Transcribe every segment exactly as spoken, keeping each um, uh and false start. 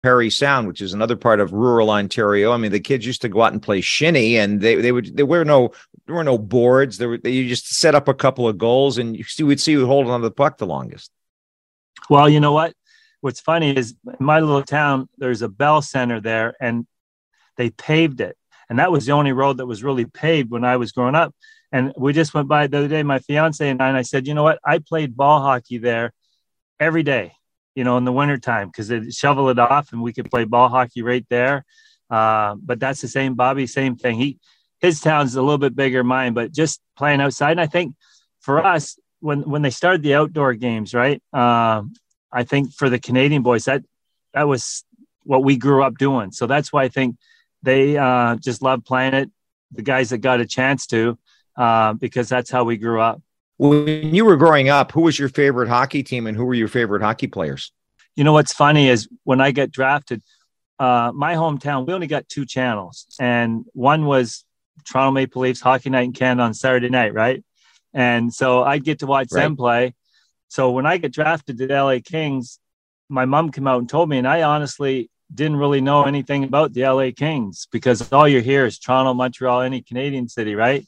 Parry Sound, which is another part of rural Ontario. I mean, the kids used to go out and play shinny, and they they would there were no there were no boards. There were they, you just set up a couple of goals, and you see, would see who holding on to the puck the longest. Well, you know what? What's funny is in my little town, there's a Bell Center there, and they paved it, and that was the only road that was really paved when I was growing up. And we just went by the other day, my fiance and I, and I said, you know what? I played ball hockey there every day, you know, in the wintertime, because they'd shovel it off and we could play ball hockey right there. Uh, but that's the same, Bobby, same thing. He, his town's a little bit bigger than mine, but just playing outside. And I think for us, when, when they started the outdoor games, right, um, I think for the Canadian boys, that, that was what we grew up doing. So that's why I think they uh, just love playing it, the guys that got a chance to, uh, because that's how we grew up. When you were growing up, who was your favorite hockey team and who were your favorite hockey players? You know, what's funny is when I got drafted, uh, my hometown, we only got two channels, and one was Toronto Maple Leafs Hockey Night in Canada on Saturday night, right? And so I'd get to watch right. them play. So when I got drafted to the L A Kings, my mom came out and told me, and I honestly didn't really know anything about the L A Kings, because all you hear is Toronto, Montreal, any Canadian city, right?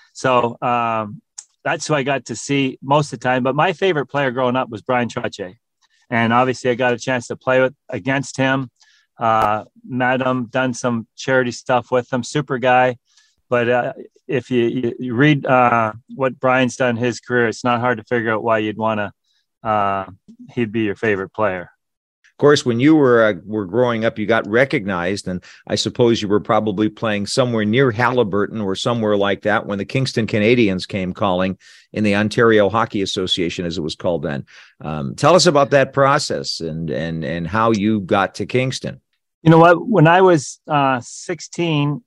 So um, that's who I got to see most of the time. But my favorite player growing up was Brian Trottier. And obviously I got a chance to play with against him, uh, met him, done some charity stuff with him, super guy. But uh, if you, you, you read uh, what Brian's done in his career, it's not hard to figure out why you'd want to, uh, he'd be your favorite player. Of course, when you were uh, were growing up, you got recognized, and I suppose you were probably playing somewhere near Haliburton or somewhere like that when the Kingston Canadians came calling in the Ontario Hockey Association, as it was called then. Um, tell us about that process and and and how you got to Kingston. You know what? When I was uh, sixteen,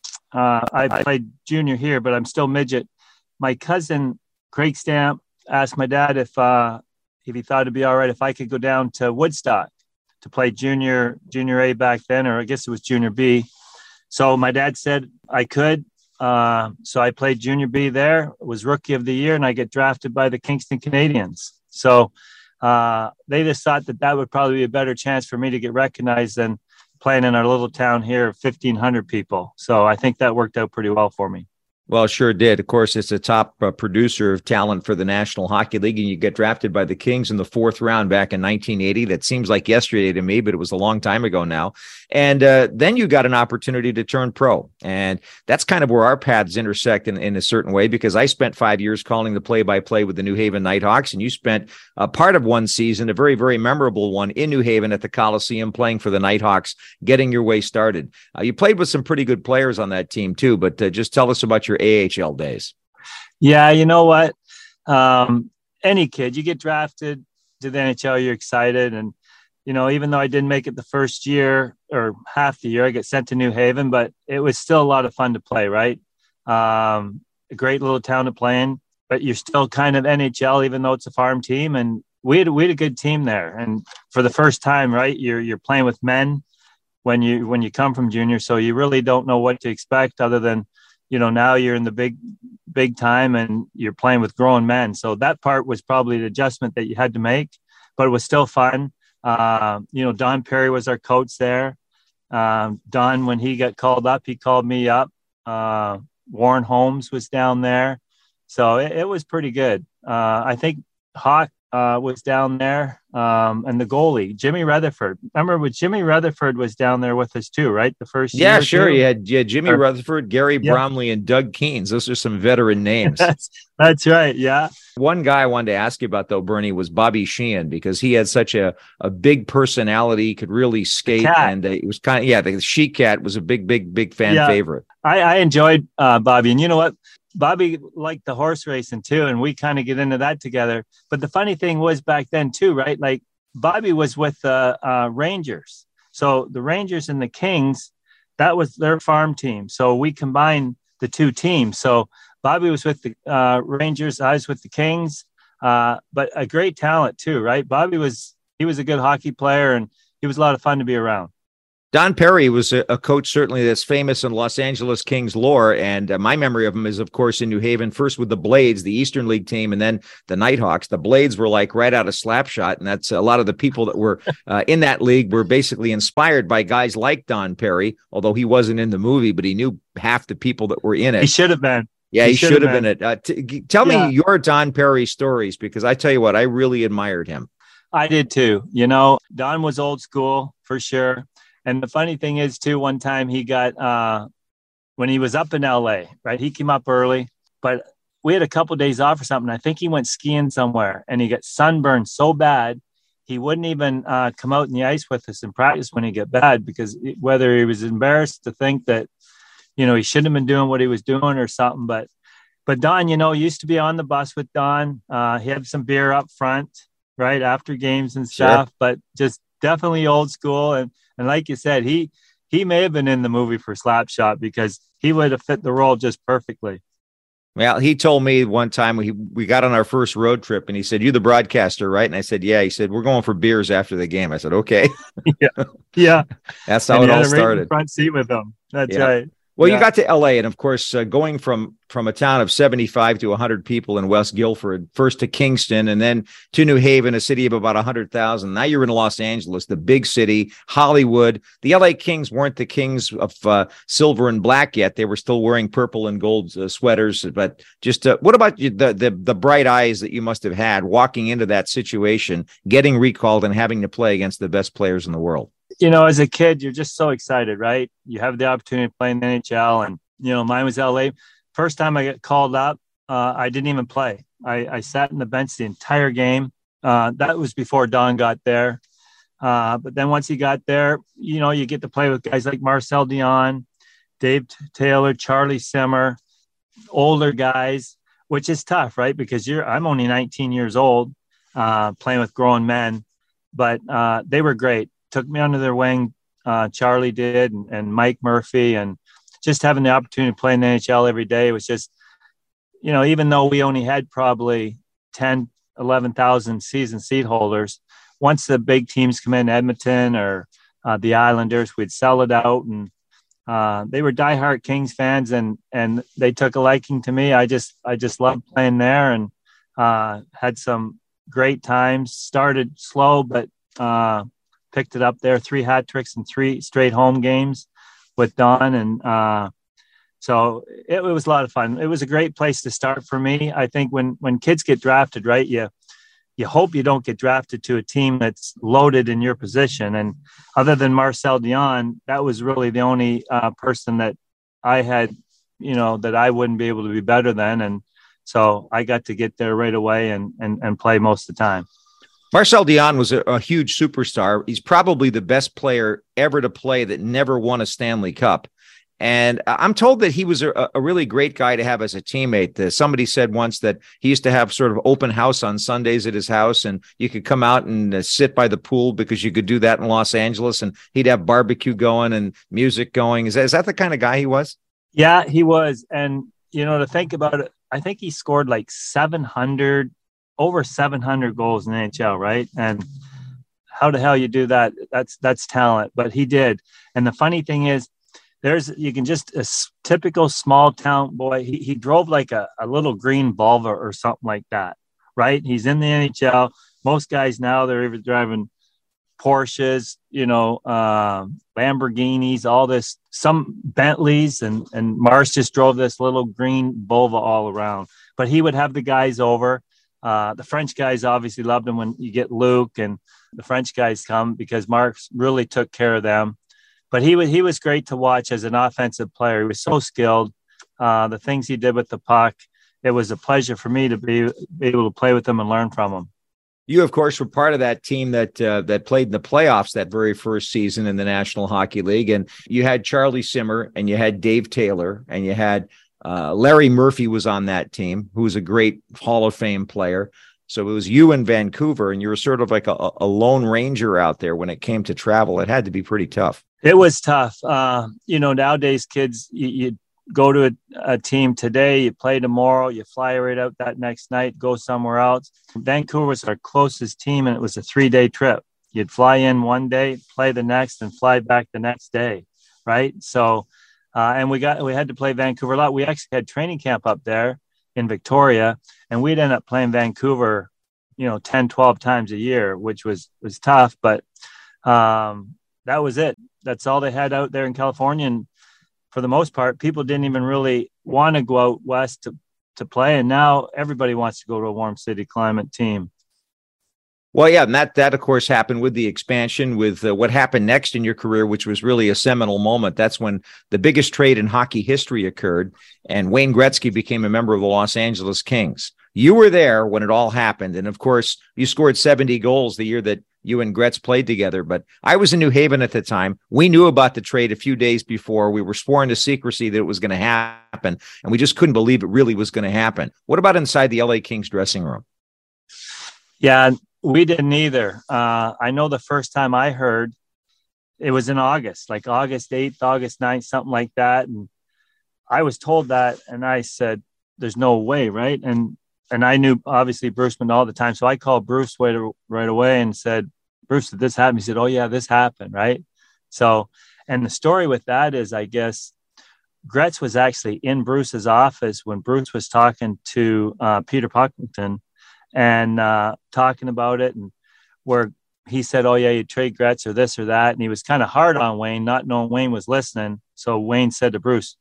uh, I played junior here, but I'm still midget. My cousin Craig Stamp asked my dad if uh, if he thought it'd be all right if I could go down to Woodstock to play junior, junior A back then, or I guess it was junior B. So my dad said I could. Uh, so I played junior B there, was rookie of the year, and I get drafted by the Kingston Canadians. So uh, they just thought that that would probably be a better chance for me to get recognized than playing in our little town here of fifteen hundred people. So I think that worked out pretty well for me. Well, it sure did. Of course, it's a top uh, producer of talent for the National Hockey League, and you get drafted by the Kings in the fourth round back in nineteen eighty. That seems like yesterday to me, but it was a long time ago now. And uh, then you got an opportunity to turn pro, and that's kind of where our paths intersect in, in a certain way, because I spent five years calling the play-by-play with the New Haven Nighthawks, and you spent a part of one season, a very, very memorable one, in New Haven at the Coliseum, playing for the Nighthawks, getting your way started. Uh, you played with some pretty good players on that team too, but uh, just tell us about your A H L days. Yeah, you know what? Um, any kid, you get drafted to the N H L, you're excited. And, you know, even though I didn't make it the first year or half the year, I get sent to New Haven, but it was still a lot of fun to play, right? Um, a great little town to play in, but you're still kind of N H L, even though it's a farm team. And we had, we had a good team there. And for the first time, right, you're, you're playing with men when you, when you come from junior. So you really don't know what to expect other than, you know, now you're in the big, big time and you're playing with grown men. So that part was probably the adjustment that you had to make, but it was still fun. Uh, you know, Don Perry was our coach there. Um, Don, when he got called up, he called me up. Uh, Warren Holmes was down there. So it, it was pretty good. Uh, I think Hawk uh, was down there. Um, and the goalie, Jimmy Rutherford. Remember when Jimmy Rutherford was down there with us too, right? The first year. Yeah, sure. Too? You had yeah, Jimmy or, Rutherford, Gary yeah. Bromley, and Doug Keens. Those are some veteran names. that's, that's right. Yeah. One guy I wanted to ask you about, though, Bernie, was Bobby Sheehan, because he had such a, a big personality, could really skate. And uh, it was kind of, yeah, the She Cat was a big, big, big fan yeah. favorite. I, I enjoyed uh, Bobby. And you know what? Bobby liked the horse racing too, and we kind of get into that together. But the funny thing was back then too, right? Like Bobby was with the uh, uh, Rangers. So the Rangers and the Kings, that was their farm team. So we combined the two teams. So Bobby was with the uh, Rangers, I was with the Kings, uh, but a great talent too, right? Bobby was, he was a good hockey player, and he was a lot of fun to be around. Don Perry was a, a coach certainly that's famous in Los Angeles Kings lore, and uh, my memory of him is, of course, in New Haven, first with the Blades, the Eastern League team, and then the Nighthawks. The Blades were like right out of Slapshot, and that's a lot of the people that were uh, in that league were basically inspired by guys like Don Perry, although he wasn't in the movie, but he knew half the people that were in it. He should have been. Yeah, he, he should have been, been it. Uh, t- tell yeah. me your Don Perry stories, because I tell you what, I really admired him. I did too. You know, Don was old school for sure. And the funny thing is, too, one time he got, uh, when he was up in L A, right, he came up early, but we had a couple of days off or something. I think he went skiing somewhere and he got sunburned so bad, he wouldn't even uh, come out in the ice with us in practice when he got bad, because whether he was embarrassed to think that, you know, he shouldn't have been doing what he was doing or something. But, but Don, you know, used to be on the bus with Don. Uh, he had some beer up front, right, after games and stuff, sure. But just definitely old school. And, And like you said, he he may have been in the movie for Slapshot, because he would have fit the role just perfectly. Well, he told me one time we we got on our first road trip, and he said, "You the broadcaster, right?" And I said, "Yeah." He said, "We're going for beers after the game." I said, "Okay." yeah, yeah. That's how and it all started. Right front seat with him. That's yeah. right. Well, yeah. you got to L A, and of course, uh, going from from a town of seventy-five to one hundred people in West Guilford, first to Kingston, and then to New Haven, a city of about one hundred thousand. Now you're in Los Angeles, the big city, Hollywood. The L A Kings weren't the Kings of uh, silver and black yet. They were still wearing purple and gold uh, sweaters. But just uh, what about you, the, the the bright eyes that you must have had walking into that situation, getting recalled and having to play against the best players in the world? You know, as a kid, you're just so excited, right? You have the opportunity to play in the N H L, and, you know, mine was L A. First time I got called up, uh, I didn't even play. I, I sat in the bench the entire game. Uh, that was before Don got there. Uh, but then once he got there, you know, you get to play with guys like Marcel Dionne, Dave Taylor, Charlie Simmer, older guys, which is tough, right? Because you're I'm only nineteen years old, uh, playing with grown men, but uh, they were great. Took me under their wing, uh, Charlie did, and, and Mike Murphy, and just having the opportunity to play in the N H L every day was just, you know, even though we only had probably ten, eleven thousand season seat holders, once the big teams come in, Edmonton or uh, the Islanders, we'd sell it out, and uh, they were diehard Kings fans, and and they took a liking to me. I just I just loved playing there, and uh, had some great times. Started slow, but uh, picked it up there, three hat tricks and three straight home games with Don. And uh, so it, it was a lot of fun. It was a great place to start for me. I think when, when kids get drafted, right, you, you hope you don't get drafted to a team that's loaded in your position. And other than Marcel Dionne, that was really the only uh, person that I had, you know, that I wouldn't be able to be better than. And so I got to get there right away and, and, and play most of the time. Marcel Dionne was a, a huge superstar. He's probably the best player ever to play that never won a Stanley Cup. And I'm told that he was a, a really great guy to have as a teammate. Uh, somebody said once that he used to have sort of open house on Sundays at his house, and you could come out and uh, sit by the pool because you could do that in Los Angeles, and he'd have barbecue going and music going. Is that, is that the kind of guy he was? Yeah, he was. And, you know, to think about it, I think he scored like seven hundred over seven hundred goals in the N H L, right? And how the hell you do that? That's that's talent, but he did. And the funny thing is, there's you can just a typical small town boy. He he drove like a, a little green Volvo or something like that, right? He's in the N H L. Most guys now, they're even driving Porsches, you know, um, Lamborghinis, all this, some Bentleys, and and Mars just drove this little green Volvo all around. But he would have the guys over. Uh, the French guys obviously loved him when you get Luke and the French guys come, because Marks really took care of them. But he was he was great to watch as an offensive player. He was so skilled. Uh, the things he did with the puck, it was a pleasure for me to be, be able to play with him and learn from him. You, of course, were part of that team that uh, that played in the playoffs that very first season in the National Hockey League. And you had Charlie Simmer, and you had Dave Taylor, and you had Uh, Larry Murphy was on that team, who was a great Hall of Fame player. So it was you in Vancouver, and you were sort of like a, a lone ranger out there when it came to travel. It had to be pretty tough. It was tough. Uh, you know, nowadays, kids, you, you go to a, a team today, you play tomorrow, you fly right out that next night, go somewhere else. Vancouver was our closest team, and it was a three-day trip. You'd fly in one day, play the next, and fly back the next day, right? So, uh, and we got we had to play Vancouver a lot. We actually had training camp up there in Victoria, and we'd end up playing Vancouver, you know, ten, twelve times a year, which was was tough, but um, that was it. That's all they had out there in California, and for the most part, people didn't even really want to go out west to to play, and now everybody wants to go to a warm city climate team. Well, yeah, and that, that of course, happened with the expansion, with uh, what happened next in your career, which was really a seminal moment. That's when the biggest trade in hockey history occurred, and Wayne Gretzky became a member of the Los Angeles Kings. You were there when it all happened, and of course, you scored seventy goals the year that you and Gretz played together. But I was in New Haven at the time. We knew about the trade a few days before. We were sworn to secrecy that it was going to happen, and we just couldn't believe it really was going to happen. What about inside the L A Kings dressing room? Yeah, we didn't either. Uh, I know the first time I heard, it was in August, like August eighth, August ninth, something like that. And I was told that, and I said, there's no way, right? And and I knew, obviously, Bruce Boudreau all the time. So I called Bruce right, right away and said, Bruce, did this happen? He said, oh, yeah, this happened, right? So, and the story with that is, I guess, Gretz was actually in Bruce's office when Bruce was talking to uh, Peter Pocklington and uh, talking about it, and where he said, oh, yeah, you trade Gretz or this or that. And he was kind of hard on Wayne, not knowing Wayne was listening. So Wayne said to Bruce,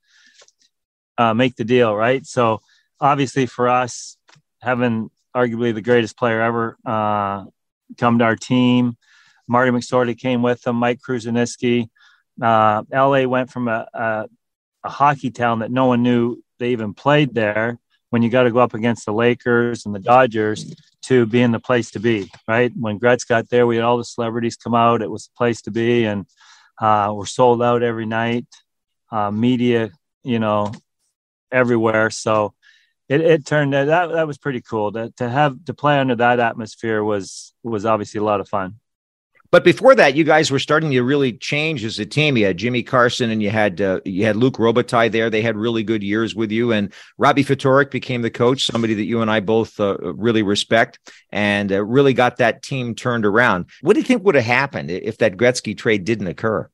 uh, make the deal, right? So obviously for us, having arguably the greatest player ever uh, come to our team, Marty McSorley came with him, Mike Kruseniski. Uh, L A went from a, a, a hockey town that no one knew they even played there, when you got to go up against the Lakers and the Dodgers, to being the place to be, right? When Gretz got there, we had all the celebrities come out. It was the place to be, and uh, we're sold out every night. Uh, media, you know, everywhere. So it, it turned that that was pretty cool. To, to have to play under that atmosphere was was obviously a lot of fun. But before that, you guys were starting to really change as a team. You had Jimmy Carson and you had uh, you had Luc Robitaille there. They had really good years with you. And Robbie Ftorek became the coach, somebody that you and I both uh, really respect, and uh, really got that team turned around. What do you think would have happened if that Gretzky trade didn't occur?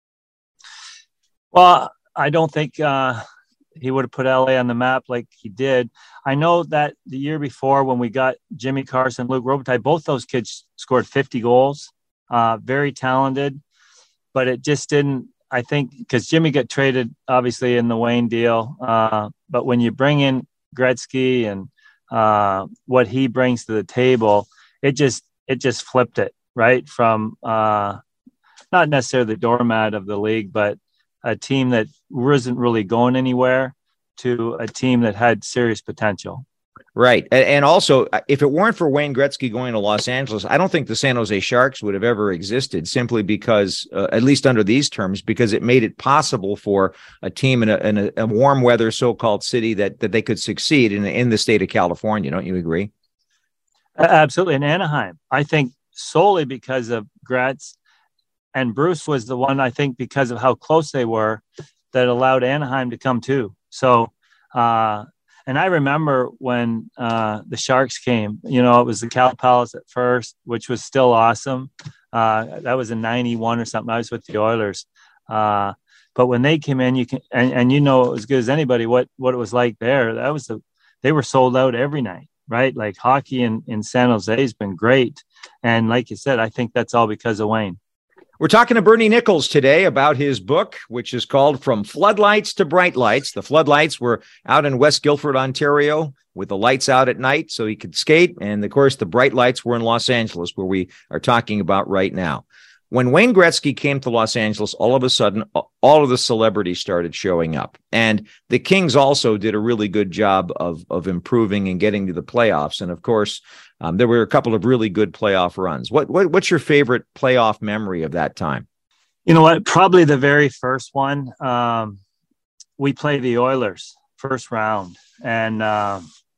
Well, I don't think uh, he would have put L A on the map like he did. I know that the year before, when we got Jimmy Carson, Luc Robitaille, both those kids scored fifty goals. Uh, very talented, but it just didn't, I think, because Jimmy got traded, obviously, in the Wayne deal. Uh, but when you bring in Gretzky and uh, what he brings to the table, it just, it just flipped it, right? From uh, not necessarily the doormat of the league, but a team that wasn't really going anywhere to a team that had serious potential. Right. And also, if it weren't for Wayne Gretzky going to Los Angeles, I don't think the San Jose Sharks would have ever existed, simply because, uh, at least under these terms, because it made it possible for a team in a, in a, a warm weather so-called city that, that they could succeed in, in the state of California. Don't you agree? Absolutely. In Anaheim, I think solely because of Gretz, and Bruce was the one, I think, because of how close they were, that allowed Anaheim to come too. So, uh, And I remember when uh, the Sharks came, you know, it was the Cal Palace at first, which was still awesome. Uh, that was in ninety-one or something. I was with the Oilers. Uh, but when they came in, you can, and, and you know, as good as anybody, what, what it was like there. That was the, they were sold out every night, right? Like hockey in, in San Jose has been great. And like you said, I think that's all because of Wayne. We're talking to Bernie Nicholls today about his book, which is called From Floodlights to Bright Lights. The floodlights were out in West Guilford, Ontario, with the lights out at night so he could skate. And of course, the bright lights were in Los Angeles, where we are talking about right now. When Wayne Gretzky came to Los Angeles, all of a sudden, all of the celebrities started showing up. And the Kings also did a really good job of, of improving and getting to the playoffs. And of course, um, there were a couple of really good playoff runs. What, what What's your favorite playoff memory of that time? You know what? Probably the very first one. Um, we played the Oilers first round, and uh,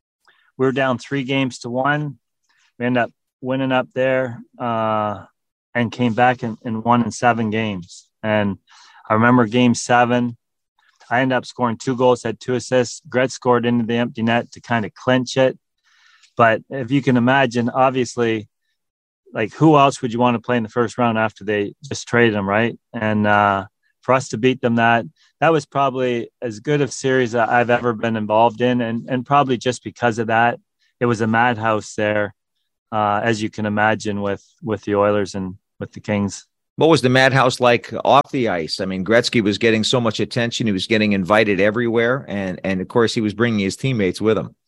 we were down three games to one. We ended up winning up there. Uh, and came back and, and won in seven games. And I remember game seven, I ended up scoring two goals, had two assists. Gretz scored into the empty net to kind of clinch it. But if you can imagine, obviously, like, who else would you want to play in the first round after they just traded him, right? And uh, for us to beat them, that that was probably as good of series that I've ever been involved in, and and probably just because of that, it was a madhouse there, uh, as you can imagine, with with the Oilers and with the Kings. What was the madhouse like off the ice? I mean, Gretzky was getting so much attention; he was getting invited everywhere, and and of course, he was bringing his teammates with him.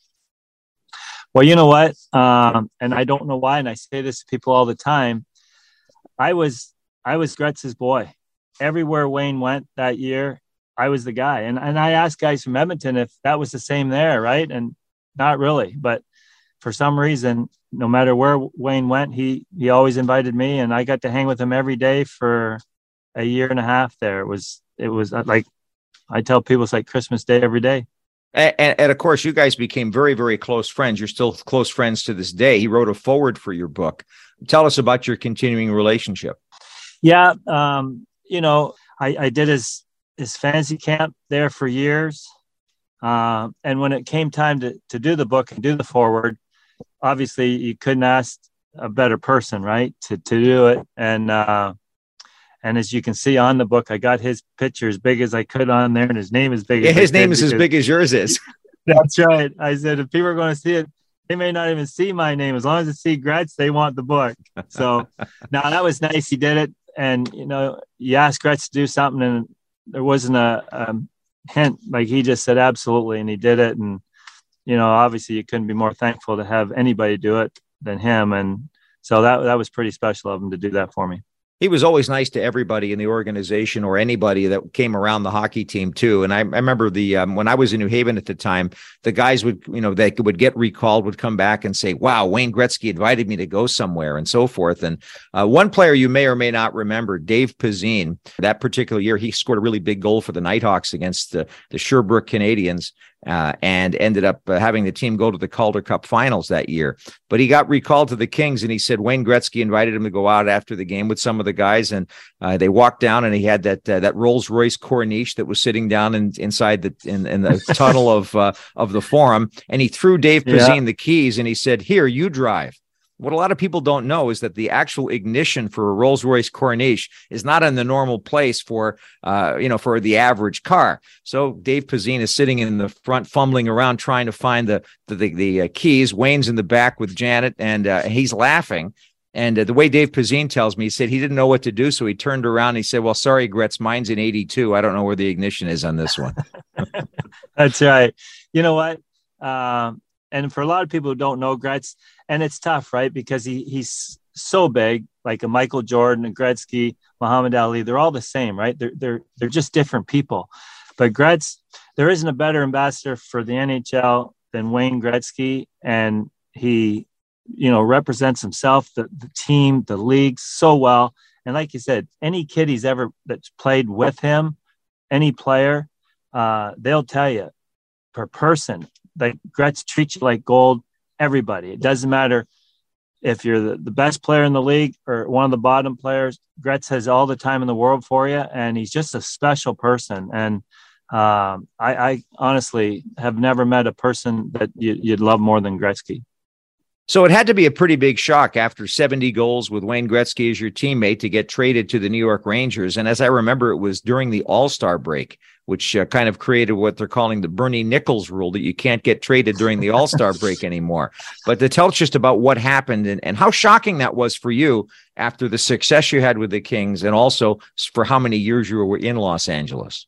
Well, you know what? Um, and I don't know why, and I say this to people all the time. I was I was Gretz's boy. Everywhere Wayne went that year, I was the guy. And and I asked guys from Edmonton if that was the same there, right? And not really. But for some reason, no matter where Wayne went, he he always invited me, and I got to hang with him every day for a year and a half there. It was it was like, I tell people, it's like Christmas Day every day. And, and, and of course, you guys became very, very close friends. You're still close friends to this day. He wrote a foreword for your book. Tell us about your continuing relationship. Yeah. Um, you know, I, I did his, his fantasy camp there for years. Uh, and when it came time to, to do the book and do the foreword, obviously you couldn't ask a better person, right, to, to do it. And, uh, And as you can see on the book, I got his picture as big as I could on there, and his name is big. Yeah, as his name is as big as yours is. That's right. I said, if people are going to see it, they may not even see my name. As long as they see Gretz, they want the book. So now that was nice. He did it. And, you know, you asked Gretz to do something, and there wasn't a, a hint. Like, he just said, absolutely. And he did it. And, you know, obviously you couldn't be more thankful to have anybody do it than him. And so that, that was pretty special of him to do that for me. He was always nice to everybody in the organization, or anybody that came around the hockey team too. And I, I remember the um, when I was in New Haven at the time, the guys would, you know, they would get recalled, would come back and say, "Wow, Wayne Gretzky invited me to go somewhere," and so forth. And uh, one player you may or may not remember, Dave Pazine. That particular year, he scored a really big goal for the Nighthawks against the, the Sherbrooke Canadians. Uh, and ended up uh, having the team go to the Calder Cup finals that year. But he got recalled to the Kings, and he said Wayne Gretzky invited him to go out after the game with some of the guys, and uh, they walked down, and he had that uh, that Rolls Royce Corniche that was sitting down in, inside the in, in the tunnel of uh, of the Forum, and he threw Dave Pazine yeah. the keys, and he said, "Here, you drive." What a lot of people don't know is that the actual ignition for a Rolls-Royce Corniche is not in the normal place for, uh, you know, for the average car. So Dave Pazine is sitting in the front, fumbling around, trying to find the the, the, the uh, keys. Wayne's in the back with Janet, and uh, he's laughing. And uh, the way Dave Pazine tells me, he said he didn't know what to do, so he turned around and he said, "Well, sorry, Gretz, mine's in eighty-two. I don't know where the ignition is on this one." That's right. You know what? Um, and for a lot of people who don't know Gretz, and it's tough, right? Because he he's so big, like a Michael Jordan, a Gretzky, Muhammad Ali. They're all the same, right? They're they're they're just different people. But Gretz, there isn't a better ambassador for the N H L than Wayne Gretzky, and he, you know, represents himself, the, the team, the league so well. And like you said, any kid he's ever that's played with him, any player, uh, they'll tell you per person, like Gretz treats you like gold. Everybody. It doesn't matter if you're the, the best player in the league or one of the bottom players. Gretz has all the time in the world for you, and he's just a special person. And um, I, I honestly have never met a person that you, you'd love more than Gretzky. So it had to be a pretty big shock after seventy goals with Wayne Gretzky as your teammate to get traded to the New York Rangers. And as I remember, it was during the All-Star break, which uh, kind of created what they're calling the Bernie Nichols rule, that you can't get traded during the All-Star break anymore. But to tell us just about what happened and, and how shocking that was for you after the success you had with the Kings, and also for how many years you were in Los Angeles.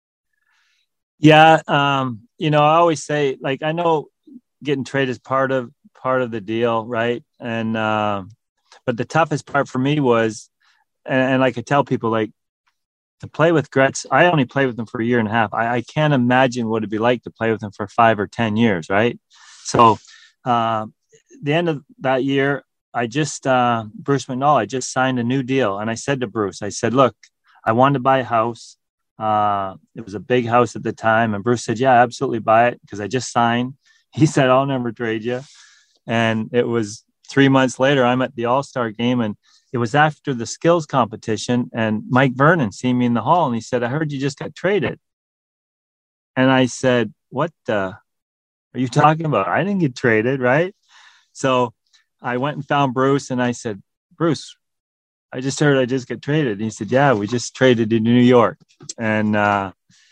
Yeah. Um, you know, I always say, like, I know getting traded is part of, part of the deal, right? And uh, but the toughest part for me was, and, and like I tell people, like, to play with Gretz, I only played with him for a year and a half. I, I can't imagine what it'd be like to play with him for five or ten years, right? So uh, the end of that year, I just uh, Bruce McNall, I just signed a new deal, and I said to Bruce, I said, "Look, I wanted to buy a house. Uh, it was a big house at the time," and Bruce said, "Yeah, absolutely, buy it, because I just signed." He said, "I'll never trade you." And it was three months later, I'm at the All-Star game, and it was after the skills competition, and Mike Vernon seen me in the hall, and he said, "I heard you just got traded." And I said, "What the are you talking about? I didn't get traded," right? So I went and found Bruce, and I said, Bruce, I just heard I just got traded. And he said, yeah, we just traded to New York. And uh,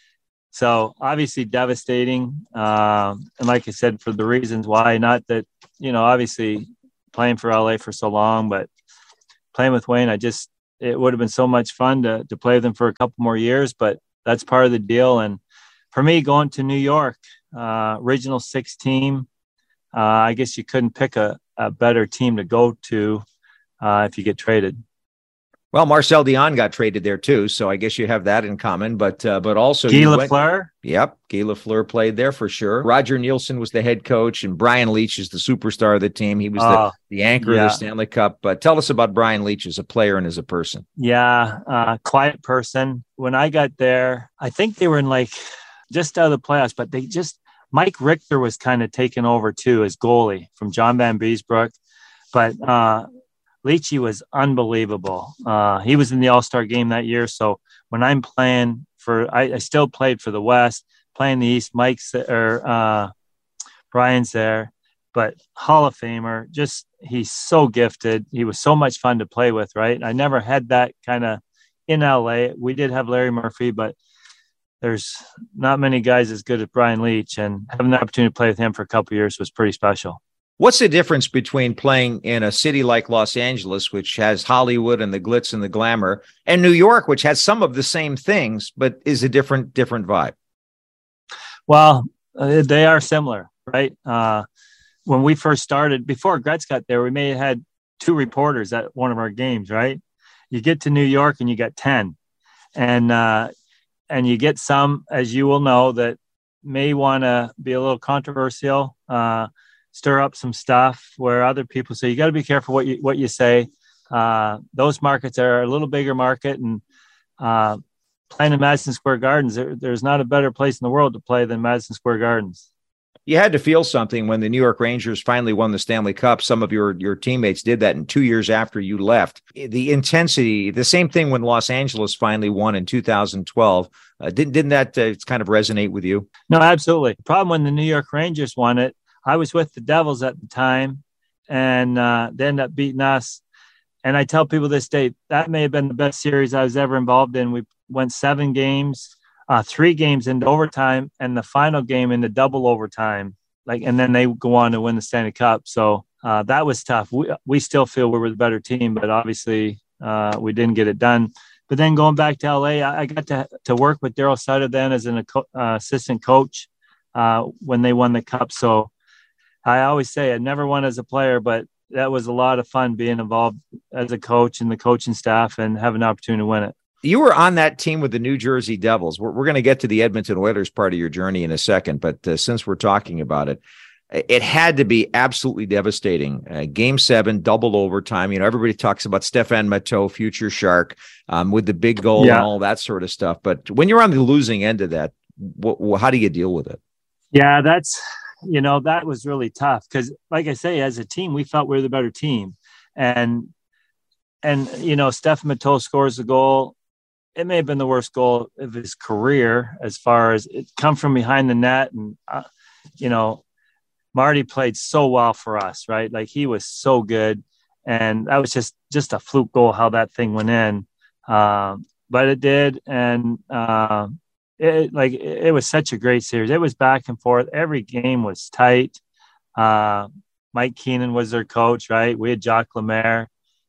so obviously devastating. Uh, and like I said, for the reasons why, not that, you know, obviously playing for L A for so long, but playing with Wayne, I just, it would have been so much fun to to play with him for a couple more years, but that's part of the deal. And for me, going to New York, uh, original six team, uh, I guess you couldn't pick a, a better team to go to uh, if you get traded. Well, Marcel Dion got traded there too, so I guess you have that in common. But uh, but also Guy you Lafleur. Went, yep, Guy Lafleur played there for sure. Roger Nielsen was the head coach, and Brian Leach is the superstar of the team. He was uh, the, the anchor yeah. of the Stanley Cup. But tell us about Brian Leach as a player and as a person. Yeah, uh, quiet person. When I got there, I think they were in like just out of the playoffs, but they just Mike Richter was kind of taken over too as goalie from John Van Beesbrook, but. Uh, Leachy was unbelievable. Uh, he was in the All-Star game that year. So when I'm playing for, I, I still played for the West, playing the East. Mike's or uh, Brian's there, but Hall of Famer. Just he's so gifted. He was so much fun to play with. Right. I never had that kind of in L A. We did have Larry Murphy, but there's not many guys as good as Brian Leach. And having the opportunity to play with him for a couple of years was pretty special. What's the difference between playing in a city like Los Angeles, which has Hollywood and the glitz and the glamour, and New York, which has some of the same things, but is a different, different vibe? Well, uh, they are similar, right? Uh, when we first started, before Gretz got there, we may have had two reporters at one of our games, right? You get to New York and you got ten. And, uh, and you get some, as you will know, that may want to be a little controversial, uh, stir up some stuff where other people say, you got to be careful what you, what you say. Uh, those markets are a little bigger market, and uh, playing in Madison Square Gardens, there, there's not a better place in the world to play than Madison Square Gardens. You had to feel something when the New York Rangers finally won the Stanley Cup. Some of your, your teammates did that in two years after you left. The intensity, the same thing when Los Angeles finally won in two thousand twelve. Uh, didn't, didn't that uh, kind of resonate with you? No, absolutely. The problem when the New York Rangers won it, I was with the Devils at the time, and uh, they ended up beating us. And I tell people this day, that may have been the best series I was ever involved in. We went seven games, uh, three games into overtime, and the final game into double overtime. Like, and then they go on to win the Stanley Cup. So uh, that was tough. We we still feel we were the better team, but obviously uh, we didn't get it done. But then going back to L A, I, I got to to work with Daryl Sutter then as an uh, assistant coach uh, when they won the Cup. So I always say I never won as a player, but that was a lot of fun being involved as a coach and the coaching staff and having an opportunity to win it. You were on that team with the New Jersey Devils. We're, we're going to get to the Edmonton Oilers part of your journey in a second, but uh, since we're talking about it, it had to be absolutely devastating. Uh, game seven, double overtime. You know, everybody talks about Stéphane Matteau, future Shark, um, with the big goal yeah. and all that sort of stuff. But when you're on the losing end of that, wh- wh- how do you deal with it? Yeah, that's... You know, that was really tough because, like I say, as a team, we felt we were the better team. And, and you know, Steph Matteau scores the goal. It may have been the worst goal of his career as far as it come from behind the net. And, uh, you know, Marty played so well for us, right? Like he was so good. And that was just, just a fluke goal how that thing went in. Um, but it did. And, uh, It, like it was such a great series. It was back and forth. Every game was tight. Uh, Mike Keenan was their coach, right? We had Jacques Lemaire.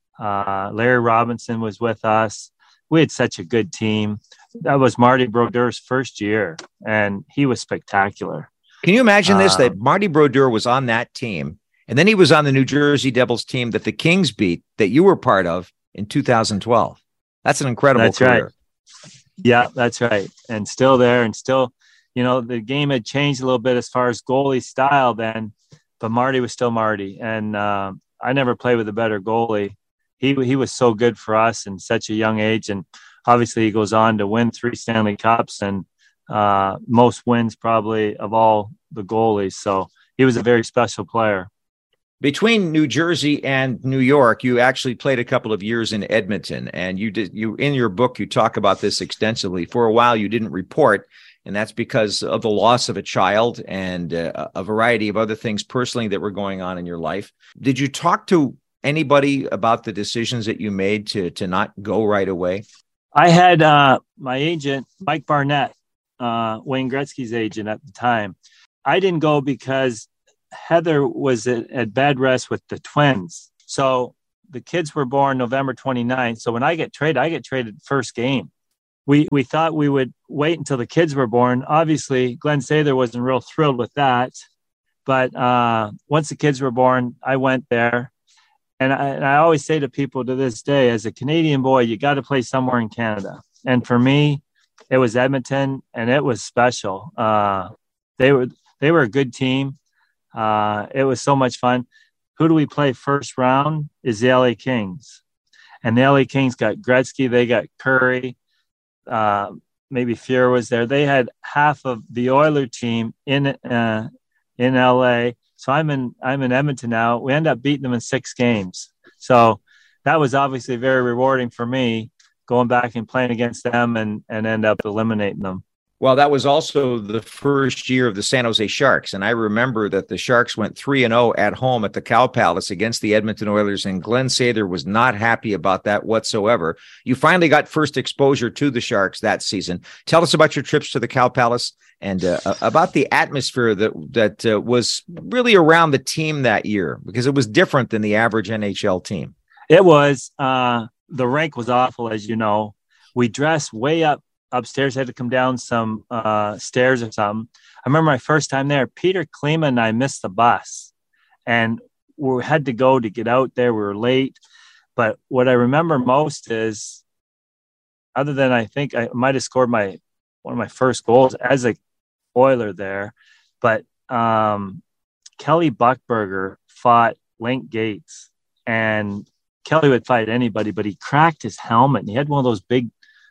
Uh, Larry Robinson was with us. We had such a good team. That was Marty Brodeur's first year, and he was spectacular. Can you imagine this, um, that Marty Brodeur was on that team, and then he was on the New Jersey Devils team that the Kings beat, that you were part of in two thousand twelve? That's an incredible that's career. Right. Yeah, that's right. And still there and still, you know, the game had changed a little bit as far as goalie style then, but Marty was still Marty. And uh, I never played with a better goalie. He he was so good for us in such a young age. And obviously he goes on to win three Stanley Cups and uh, most wins probably of all the goalies. So he was a very special player. Between New Jersey and New York, you actually played a couple of years in Edmonton, and you did. You in your book, you talk about this extensively. For a while, you didn't report, and that's because of the loss of a child and uh, a variety of other things personally that were going on in your life. Did you talk to anybody about the decisions that you made to to not go right away? I had uh, my agent, Mike Barnett, uh, Wayne Gretzky's agent at the time. I didn't go because Heather was at, at bed rest with the twins. So the kids were born November twenty-ninth. So when I get traded, I get traded first game. We we thought we would wait until the kids were born. Obviously, Glenn Sather wasn't real thrilled with that. But uh, once the kids were born, I went there. And I, and I always say to people to this day, as a Canadian boy, you got to play somewhere in Canada. And for me, it was Edmonton, and it was special. Uh, they were they were a good team. Uh, it was so much fun. Who do we play first round? Is the L A Kings. And the L A Kings got Gretzky. They got Curry. Uh, maybe Fuhr was there. They had half of the Oiler team in uh, in L A. So I'm in I'm in Edmonton now. We end up beating them in six games. So that was obviously very rewarding for me, going back and playing against them and, and end up eliminating them. Well, that was also the first year of the San Jose Sharks. And I remember that the Sharks went three and oh at home at the Cow Palace against the Edmonton Oilers, and Glenn Sather was not happy about that whatsoever. You finally got first exposure to the Sharks that season. Tell us about your trips to the Cow Palace and uh, about the atmosphere that that uh, was really around the team that year, because it was different than the average N H L team. It was. Uh, the rink was awful, as you know. We dressed way up upstairs, had to come down some uh, stairs or something. I remember my first time there, Peter Klima and I missed the bus, and we had to go to get out there. We were late. But what I remember most is, other than I think I might have scored my one of my first goals as a Oiler there, but um, Kelly Buchberger fought Link Gates, and Kelly would fight anybody, but he cracked his helmet, and he had one of those big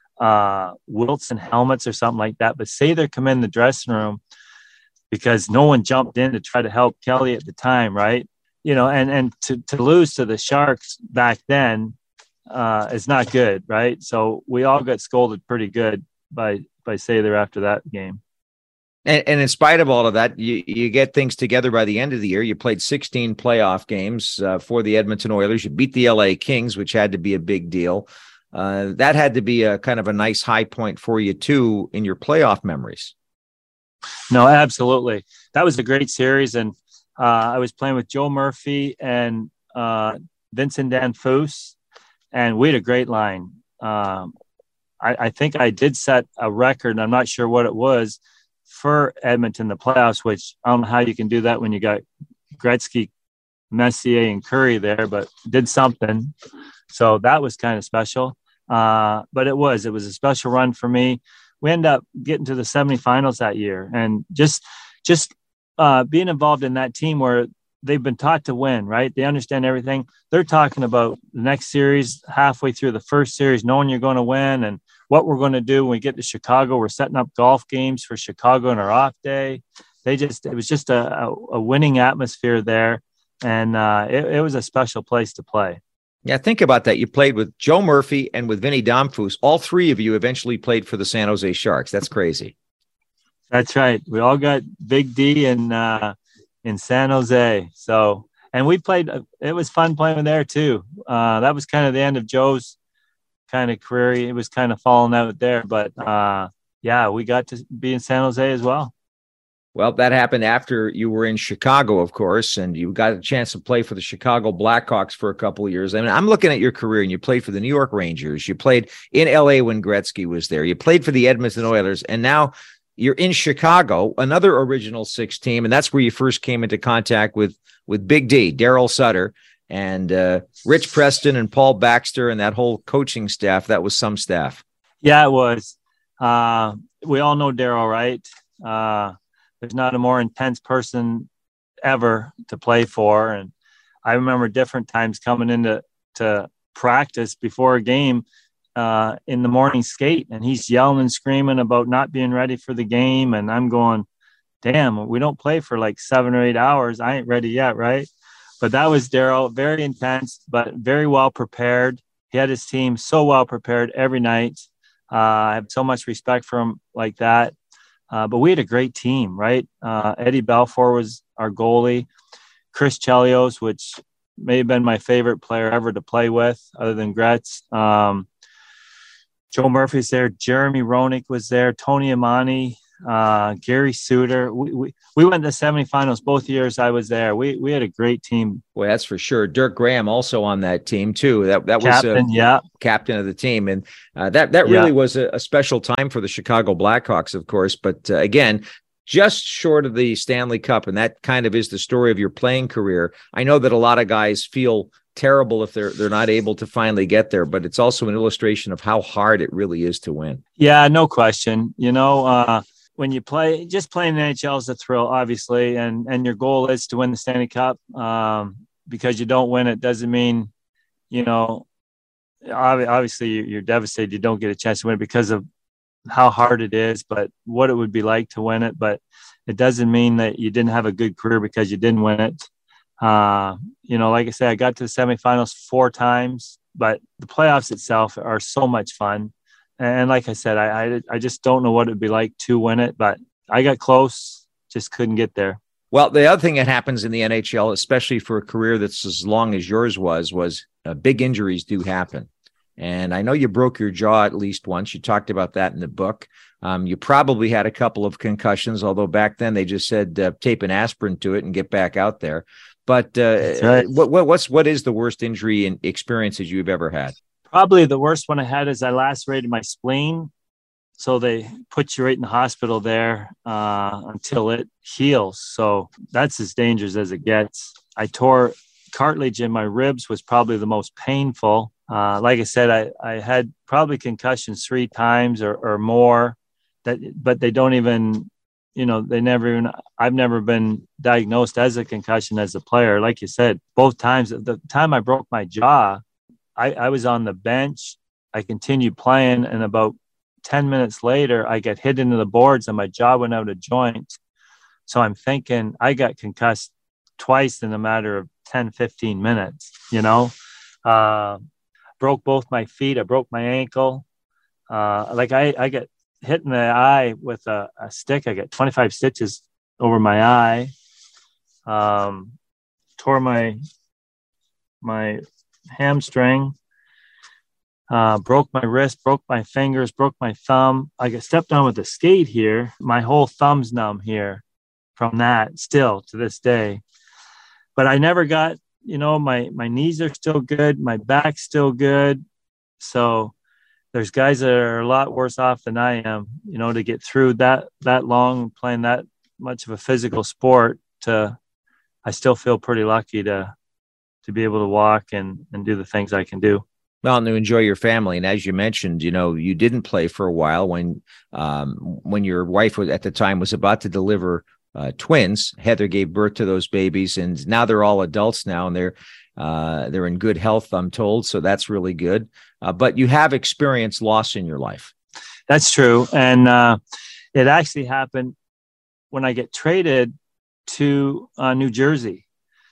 uh, Wilson helmets or something like that. But Sather come in the dressing room because no one jumped in to try to help Kelly at the time, right? You know, and and to, to lose to the Sharks back then uh, is not good, right? So we all got scolded pretty good by by Sather after that game. And, and in spite of all of that, you, you get things together by the end of the year. You played sixteen playoff games uh, for the Edmonton Oilers. You beat the L A Kings, which had to be a big deal. Uh, that had to be a kind of a nice high point for you, too, in your playoff memories. No, absolutely. That was a great series. And uh, I was playing with Joe Murphy and uh, Vincent Danfus, and we had a great line. Um, I, I think I did set a record, and I'm not sure what it was, for Edmonton, the playoffs, which I don't know how you can do that when you got Gretzky, Messier, and Curry there, but did something. So that was kind of special. Uh, but it was, it was a special run for me. We ended up getting to the semifinals that year, and just, just uh, being involved in that team where they've been taught to win, right? They understand everything. They're talking about the next series, halfway through the first series, knowing you're going to win and what we're going to do when we get to Chicago. We're setting up golf games for Chicago on our off day. They just, it was just a, a, a winning atmosphere there. And uh, it, it was a special place to play. Yeah, think about that. You played with Joe Murphy and with Vinny Damfus. All three of you eventually played for the San Jose Sharks. That's crazy. That's right. We all got Big D in, uh, in San Jose. So, and we played, it was fun playing there too. Uh, that was kind of the end of Joe's kind of career. It was kind of falling out there, but uh, yeah, we got to be in San Jose as well. Well, that happened after you were in Chicago, of course, and you got a chance to play for the Chicago Blackhawks for a couple of years. I mean, I'm looking at your career, and you played for the New York Rangers. You played in L A when Gretzky was there. You played for the Edmonton Oilers, and now you're in Chicago, another Original Six team, and that's where you first came into contact with with Big D, Daryl Sutter, and uh, Rich Preston and Paul Baxter, and that whole coaching staff. That was some staff. Yeah, it was. Uh, we all know Daryl, right? Uh, there's not a more intense person ever to play for. And I remember different times coming into to practice before a game uh, in the morning skate, and he's yelling and screaming about not being ready for the game. And I'm going, damn, we don't play for like seven or eight hours. I ain't ready yet, right? But that was Daryl, very intense, but very well prepared. He had his team so well prepared every night. Uh, I have so much respect for him like that. Uh, but we had a great team, right? Uh, Eddie Balfour was our goalie. Chris Chelios, which may have been my favorite player ever to play with, other than Gretz. Um, Joe Murphy's there. Jeremy Roenick was there. Tony Imani, uh, Gary Suter. We, we we went to the semifinals both years I was there. We we had a great team. Well, that's for sure. Dirk Graham also on that team too. That that was captain, uh, yeah, captain of the team, and uh, that that really yeah. was a, a special time for the Chicago Blackhawks, of course. But uh, again, just short of the Stanley Cup, and that kind of is the story of your playing career. I know that a lot of guys feel terrible if they're they're not able to finally get there, but it's also an illustration of how hard it really is to win. Yeah, no question. You know, uh, when you play, just playing in the N H L is a thrill, obviously, and and your goal is to win the Stanley Cup. Um, because you don't win it doesn't mean, you know, obviously you're devastated you don't get a chance to win it because of how hard it is, but what it would be like to win it. But it doesn't mean that you didn't have a good career because you didn't win it. Uh, you know, like I said, I got to the semifinals four times, but the playoffs itself are so much fun. And like I said, I, I, I just don't know what it'd be like to win it, but I got close, just couldn't get there. Well, the other thing that happens in the N H L, especially for a career that's as long as yours was, was uh, big injuries do happen. And I know you broke your jaw at least once. You talked about that in the book. Um, you probably had a couple of concussions, although back then they just said uh, tape an aspirin to it and get back out there. But uh, right. what, what what's what is the worst injury and experiences you've ever had? Probably the worst one I had is I lacerated my spleen. So they put you right in the hospital there uh, until it heals. So that's as dangerous as it gets. I tore cartilage in my ribs, was probably the most painful. Uh, like I said, I, I had probably concussions three times or, or more, that, but they don't even, you know, they never even, I've never been diagnosed as a concussion as a player. Like you said, both times, the time I broke my jaw, I, I was on the bench. I continued playing, and about ten minutes later, I got hit into the boards and my jaw went out of joint. So I'm thinking I got concussed twice in a matter of ten, fifteen minutes, you know, uh, broke both my feet. I broke my ankle. Uh, like I, I got hit in the eye with a, a stick. I got twenty-five stitches over my eye. Um, tore my, my hamstring. Uh, broke my wrist, broke my fingers, broke my thumb. I got stepped on with a skate here. My whole thumb's numb here from that still to this day. But I never got, you know, my, my knees are still good. My back's still good. So there's guys that are a lot worse off than I am, you know, to get through that, that long, playing that much of a physical sport. To, I still feel pretty lucky to, to be able to walk and, and do the things I can do. Well, and to enjoy your family. And as you mentioned, you know, you didn't play for a while when um, when your wife was, at the time was about to deliver uh, twins. Heather gave birth to those babies, and now they're all adults now, and they're uh, they're in good health, I'm told. So that's really good. Uh, but you have experienced loss in your life. That's true. And uh, it actually happened when I get traded to uh, New Jersey.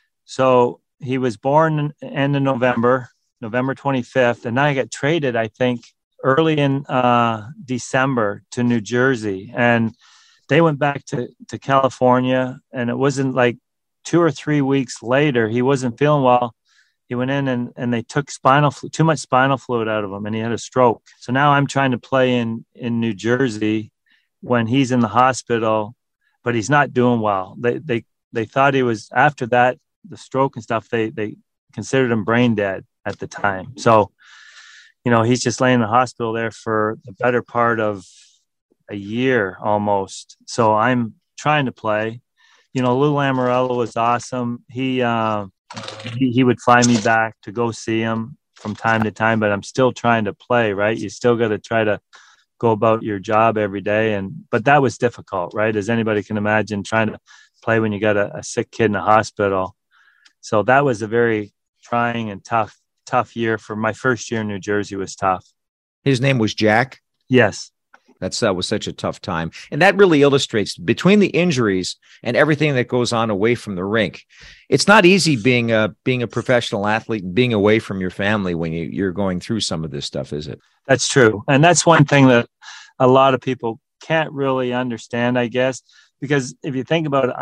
So he was born in, end of November. November twenty-fifth. And then I got traded, I think, early in uh, December to New Jersey. And they went back to, to California. And it wasn't like two or three weeks later, he wasn't feeling well. He went in and, and they took spinal too much spinal fluid out of him, and he had a stroke. So now I'm trying to play in, in New Jersey when he's in the hospital, but he's not doing well. They, they, they thought he was, after that, the stroke and stuff, they, they considered him brain dead at the time. So, you know, he's just laying in the hospital there for the better part of a year almost. So I'm trying to play. You know, Lou Lamoriello was awesome. He, uh, he he would fly me back to go see him from time to time, but I'm still trying to play, right? You still got to try to go about your job every day. And, but that was difficult, right? As anybody can imagine, trying to play when you got a, a sick kid in the hospital. So that was a very trying and tough tough year. For my first year in New Jersey was tough. His name was Jack? Yes. That's, that was such a tough time. And that really illustrates, between the injuries and everything that goes on away from the rink, it's not easy being a, being a professional athlete and being away from your family when you, you're going through some of this stuff, is it? That's true. And that's one thing that a lot of people can't really understand, I guess, because if you think about it, I'm,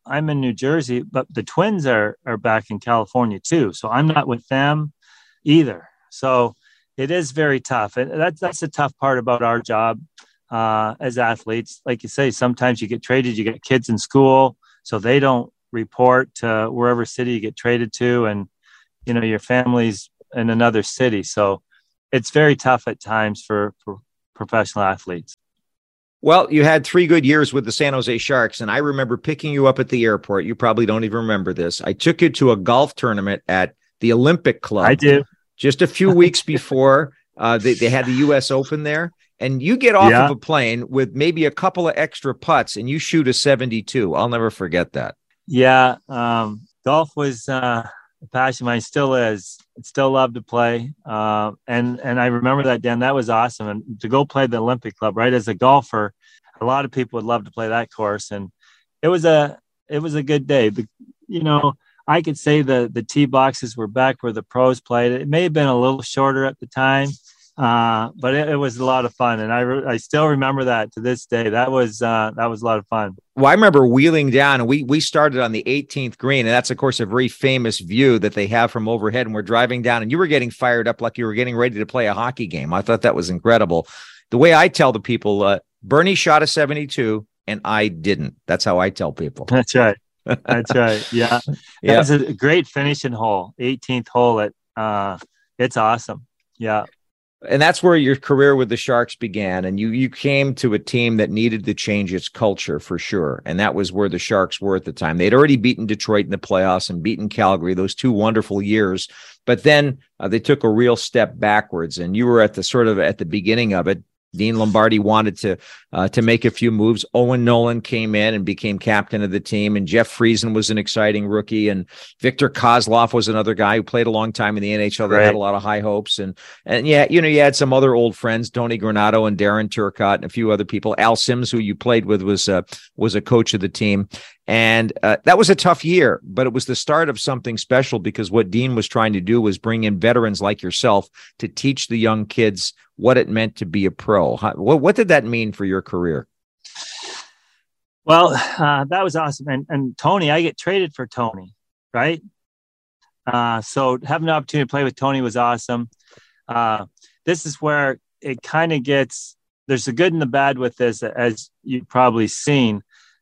I'm in New Jersey, but the Twins are are back in California too. So I'm not with them either. So it is very tough. And that's that's the tough part about our job uh, as athletes. Like you say, sometimes you get traded, you get kids in school, so they don't report to wherever city you get traded to, and you know your family's in another city. So it's very tough at times for, for professional athletes. Well, you had three good years with the San Jose Sharks, and I remember picking you up at the airport. You probably don't even remember this. I took you to a golf tournament at the Olympic Club. I do. Just a few weeks before uh, they, they had the U S Open there, and you get off Yeah. of a plane with maybe a couple of extra putts, and you shoot a seventy-two. I'll never forget that. Yeah. Um, golf was uh, a passion of mine, still is. I still love to play. Uh, and, and I remember that, Dan, that was awesome. And to go play the Olympic Club, right? As a golfer, a lot of people would love to play that course. And it was a, it was a good day. The, you know, I could say the, the tee boxes were back where the pros played. It may have been a little shorter at the time, uh, but it, it was a lot of fun. And I, re- I still remember that to this day. That was, uh, that was a lot of fun. Well, I remember wheeling down, and we we started on the eighteenth green, and that's, of course, a very famous view that they have from overhead, and we're driving down, and you were getting fired up like you were getting ready to play a hockey game. I thought that was incredible. The way I tell the people, uh, Bernie shot a seventy-two, and I didn't. That's how I tell people. That's right. That's right. Yeah. That Yeah. was a great finishing hole, eighteenth hole. At uh, it's awesome. Yeah. And that's where your career with the Sharks began. And you you came to a team that needed to change its culture for sure. And that was where the Sharks were at the time. They'd already beaten Detroit in the playoffs and beaten Calgary, those two wonderful years. But then uh, they took a real step backwards. And you were at the sort of at the beginning of it. Dean Lombardi wanted to uh, to make a few moves. Owen Nolan came in and became captain of the team, and Jeff Friesen was an exciting rookie, and Victor Kozlov was another guy who played a long time in the N H L that Right. had a lot of high hopes. And and yeah, you know, you had some other old friends, Tony Granato and Darren Turcotte and a few other people. Al Sims, who you played with, was uh, was a coach of the team. And uh, that was a tough year, but it was the start of something special, because what Dean was trying to do was bring in veterans like yourself to teach the young kids what it meant to be a pro. How, what, what did that mean for your career? Well, uh, that was awesome. And, and Tony, I get traded for Tony, right? Uh, so having the opportunity to play with Tony was awesome. Uh, this is where it kind of gets, there's the good and the bad with this, as you've probably seen.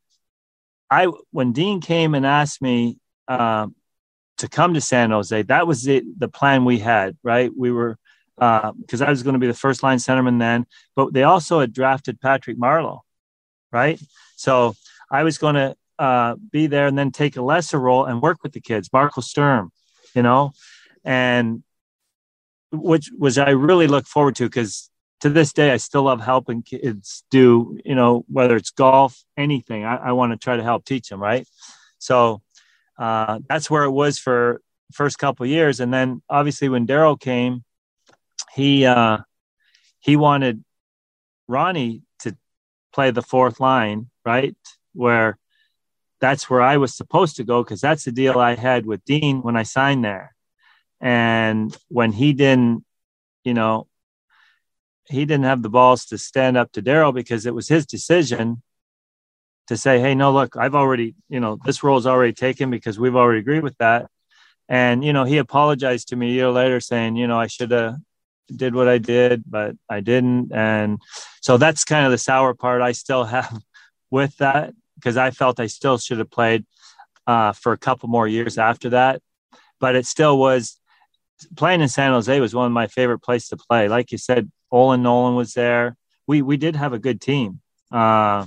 I, when Dean came and asked me uh, to come to San Jose, that was it, the plan we had, right? We were, because uh, I was going to be the first line centerman then, but they also had drafted Patrick Marleau, right? So I was going to uh, be there and then take a lesser role and work with the kids, Marco Sturm, you know, and which was I really look forward to, because to this day, I still love helping kids do, you know, whether it's golf, anything. I, I want to try to help teach them, right? So uh, that's where it was for first couple of years. And then obviously when Darryl came, he uh, he wanted Ronnie to play the fourth line, right? Where that's where I was supposed to go, because that's the deal I had with Dean when I signed there. And when he didn't, you know, he didn't have the balls to stand up to Darryl, because it was his decision to say, hey, no, look, I've already, you know, this role is already taken because we've already agreed with that. And, you know, he apologized to me a year later saying, you know, I should have did what I did, but I didn't. And so that's kind of the sour part I still have with that, because I felt I still should have played uh, for a couple more years after that. But it still was, playing in San Jose was one of my favorite places to play. Like you said, Olin Nolan was there. We we did have a good team. Uh,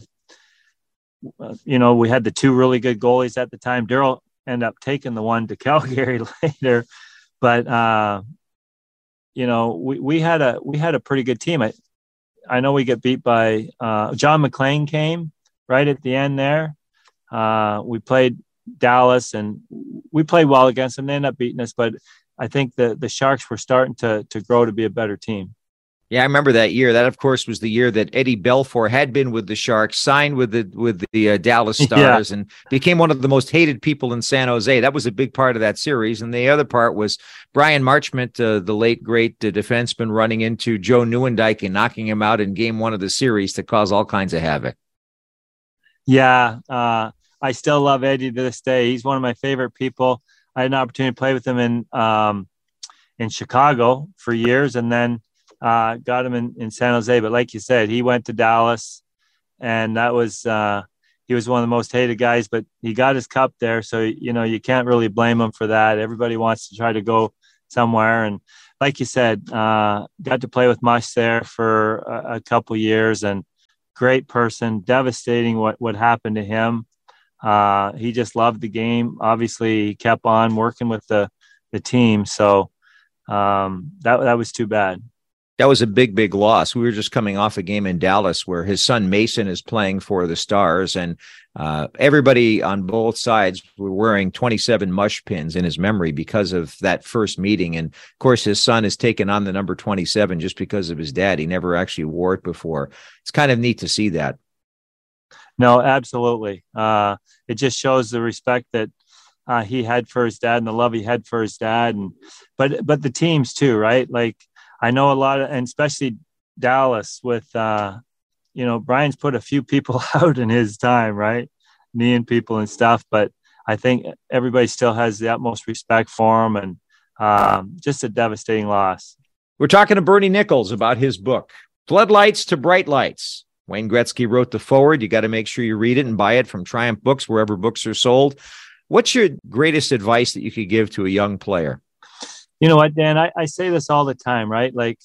you know, we had the two really good goalies at the time. Darryl ended up taking the one to Calgary later, but uh, you know, we, we had a we had a pretty good team. I I know we get beat by uh, John McClain came right at the end there. Uh, we played Dallas and we played well against them. They ended up beating us, but I think the the Sharks were starting to to grow to be a better team. Yeah, I remember that year. That, of course, was the year that Eddie Belfour had been with the Sharks, signed with the with the uh, Dallas Stars, yeah. and became one of the most hated people in San Jose. That was a big part of that series. And the other part was Brian Marchment, uh, the late, great uh, defenseman, running into Joe Nieuwendyk and knocking him out in game one of the series to cause all kinds of havoc. Yeah, uh, I still love Eddie to this day. He's one of my favorite people. I had an opportunity to play with him in um, in Chicago for years, and then uh, got him in, in San Jose. But like you said, he went to Dallas, and that was uh, he was one of the most hated guys. But he got his cup there, so you know you can't really blame him for that. Everybody wants to try to go somewhere, and like you said, uh, got to play with Mush there for a, a couple years, and great person. Devastating what what happened to him. Uh, he just loved the game. Obviously, he kept on working with the the team. So um, that that was too bad. That was a big, big loss. We were just coming off a game in Dallas where his son Mason is playing for the Stars, and uh, everybody on both sides were wearing twenty-seven Mush pins in his memory because of that first meeting. And of course, his son has taken on the number twenty-seven just because of his dad. He never actually wore it before. It's kind of neat to see that. No, absolutely. Uh, it just shows the respect that uh, he had for his dad and the love he had for his dad. And but but the teams too, right? Like I know a lot of, and especially Dallas with, uh, you know, Brian's put a few people out in his time, right? Kneeing people and stuff. But I think everybody still has the utmost respect for him, and um, just a devastating loss. We're talking to Bernie Nicholls about his book, Floodlights to Bright Lights. Wayne Gretzky wrote the foreword. You got to make sure you read it and buy it from Triumph Books, wherever books are sold. What's your greatest advice that you could give to a young player? You know what, Dan, I, I say this all the time, right? Like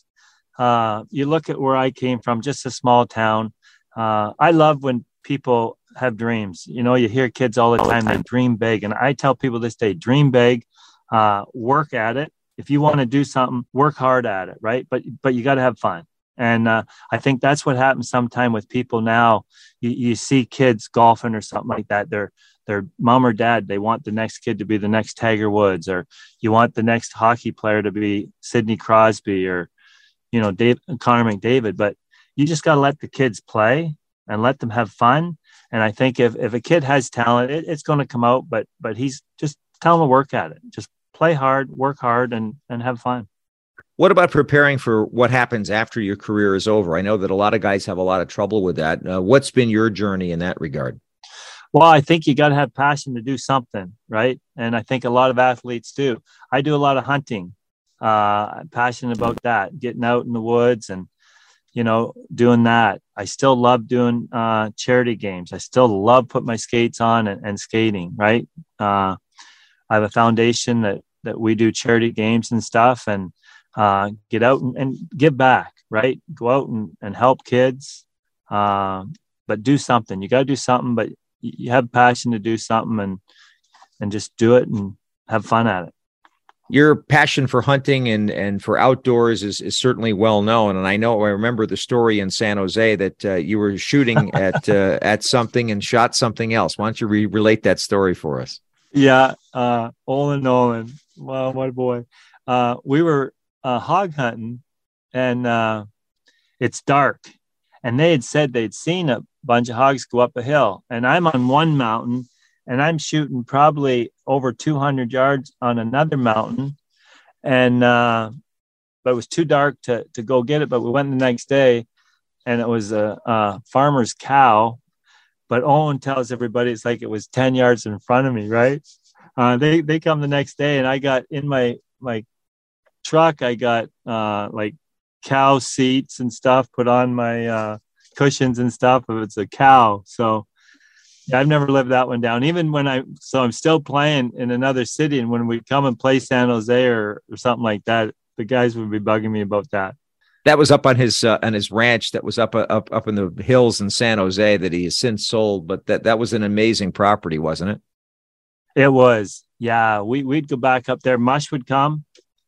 uh, you look at where I came from, just a small town. Uh, I love when people have dreams. You know, you hear kids all the time, they dream big. And I tell people this day, dream big, uh, work at it. If you want to do something, work hard at it, right? But, but you got to have fun. And uh, I think that's what happens sometime with people now. You, you see kids golfing or something like that. They're, their mom or dad, they want the next kid to be the next Tiger Woods, or you want the next hockey player to be Sidney Crosby, or, you know, Dave, Connor McDavid. But you just got to let the kids play and let them have fun. And I think if, if a kid has talent, it, it's going to come out, but, but he's just tell him to work at it. Just play hard, work hard, and, and have fun. What about preparing for what happens after your career is over? I know that a lot of guys have a lot of trouble with that. Uh, what's been your journey in that regard? Well, I think you got to have passion to do something, right? And I think a lot of athletes do. I do a lot of hunting. Uh, I'm passionate about that, getting out in the woods and, you know, doing that. I still love doing uh, charity games. I still love putting my skates on and, and skating, right? Uh, I have a foundation that, that we do charity games and stuff, and uh, get out and, and give back, right? Go out and, and help kids, uh, but do something. You got to do something, but you have passion to do something, and, and just do it and have fun at it. Your passion for hunting and, and for outdoors is, is certainly well known. And I know, I remember the story in San Jose that uh, you were shooting at, uh, at something and shot something else. Why don't you re- relate that story for us? Yeah. Uh, Olin Nolan. Wow, my boy. Uh, we were uh, hog hunting, and uh, it's dark, and they had said they'd seen a bunch of hogs go up a hill, and I'm on one mountain and I'm shooting probably over two hundred yards on another mountain. And, uh, but it was too dark to, to go get it. But we went the next day, and it was a, a farmer's cow, but Owen tells everybody it's like it was ten yards in front of me. Right. Uh, they, they come the next day, and I got in my, my truck, I got, uh, like cow seats and stuff put on my, uh, cushions and stuff if it's a cow. So yeah, I've never lived that one down. Even when I, so I'm still playing in another city, and when we come and play San Jose or, or something like that, the guys would be bugging me about that. That was up on his, uh, on his ranch that was up, uh, up, up in the hills in San Jose that he has since sold, but that, that was an amazing property, wasn't it? It was. Yeah. We, we'd go back up there. Mush would come,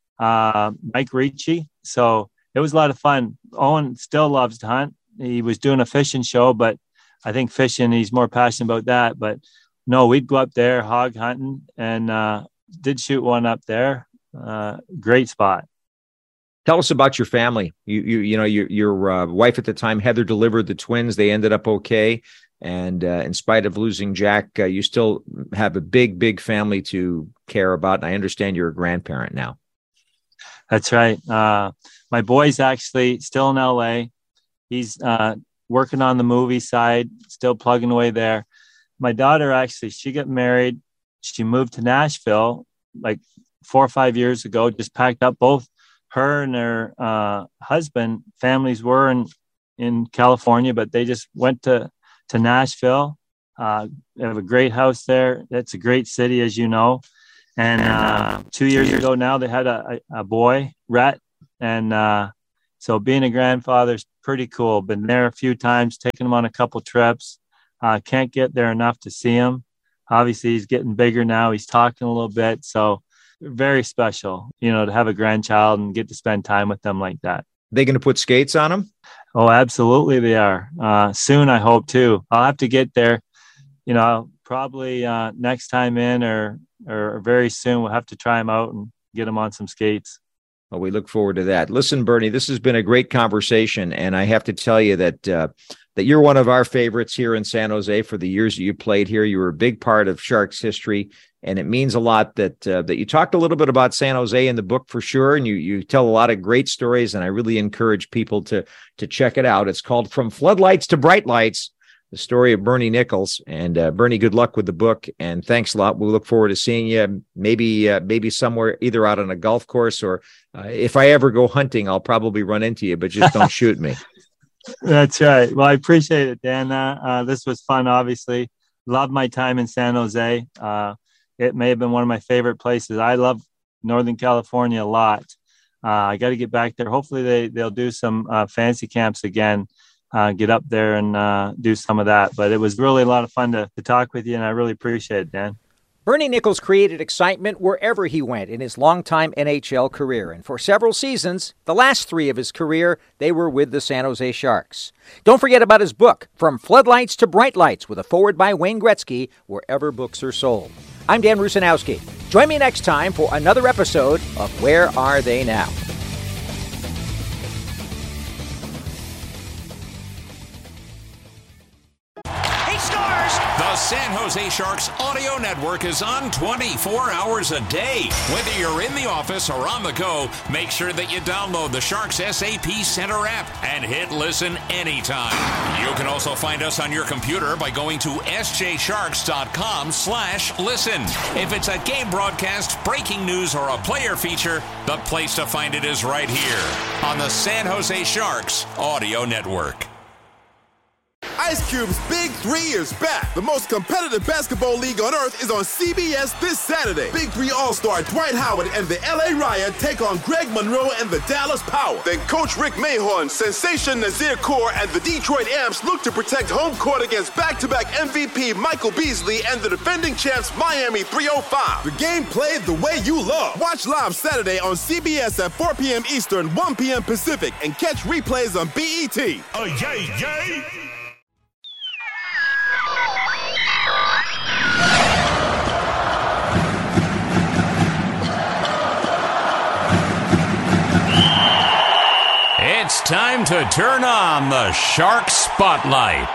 uh, Mike Ricci. So it was a lot of fun. Owen still loves to hunt. He was doing a fishing show, but I think fishing, he's more passionate about that. But no, we'd go up there hog hunting, and uh, did shoot one up there. Uh, great spot. Tell us about your family. You, you, you know, your, your uh, wife at the time, Heather, delivered the twins. They ended up okay. And uh, in spite of losing Jack, uh, you still have a big, big family to care about. And I understand you're a grandparent now. That's right. Uh, my boy's actually still in L A. He's uh, working on the movie side, still plugging away there. my daughter actually, she got married. She moved to Nashville like four or five years ago, just packed up. Both her and her uh, husband, families were in, in California, but they just went to, to Nashville. Uh, they have a great house there. It's a great city, as you know. And uh, two years ago now, they had a, a, a boy, Rhett. And uh, so being a grandfather is pretty cool. Been there a few times, taken him on a couple trips. Uh, can't get there enough to see him. Obviously, he's getting bigger now. He's talking a little bit. So very special, you know, to have a grandchild and get to spend time with them like that. They going to put skates on them? Oh, absolutely they are. Uh, soon, I hope, too. I'll have to get there, you know, probably uh, next time in or, or very soon. We'll have to try them out and get them on some skates. Well, we look forward to that. Listen, Bernie, this has been a great conversation, and I have to tell you that uh, that you're one of our favorites here in San Jose for the years that you played here. You were a big part of Sharks history, and it means a lot that uh, that you talked a little bit about San Jose in the book for sure, and you you tell a lot of great stories, and I really encourage people to to check it out. It's called From Floodlights to Bright Lights, the story of Bernie Nicholls. And uh, Bernie, good luck with the book, and thanks a lot. We look forward to seeing you maybe uh, maybe somewhere, either out on a golf course or uh, if I ever go hunting, I'll probably run into you, but just don't shoot me. That's right. Well, I appreciate it, Dan. Uh, uh, this was fun, obviously. Loved my time in San Jose. Uh, it may have been one of my favorite places. I love Northern California a lot. Uh, I got to get back there. Hopefully they, they'll do some uh, fancy camps again. Uh, get up there and uh, do some of that. But it was really a lot of fun to, to talk with you, and I really appreciate it, Dan. Bernie Nicholls created excitement wherever he went in his longtime N H L career, and for several seasons, the last three of his career, they were with the San Jose Sharks. Don't forget about his book, From Floodlights to Bright Lights, with a foreword by Wayne Gretzky, wherever books are sold. I'm Dan Rusanowski. Join me next time for another episode of Where Are They Now? The San Jose Sharks Audio Network is on twenty-four hours a day. Whether you're in the office or on the go, make sure that you download the Sharks S A P Center app and hit listen anytime. You can also find us on your computer by going to s j sharks dot com slash listen. If it's a game broadcast, breaking news, or a player feature, the place to find it is right here on the San Jose Sharks Audio Network. Ice Cube's Big Three is back. The most competitive basketball league on earth is on C B S this Saturday. Big Three All-Star Dwight Howard and the L A Riot take on Greg Monroe and the Dallas Power. Then Coach Rick Mahorn, Sensation Nazir Kaur, and the Detroit Amps look to protect home court against back-to-back M V P Michael Beasley and the defending champs Miami three oh five. The game played the way you love. Watch live Saturday on C B S at four p.m. Eastern, one p.m. Pacific, and catch replays on B E T. Oh, yay, yay! It's time to turn on the Shark Spotlight.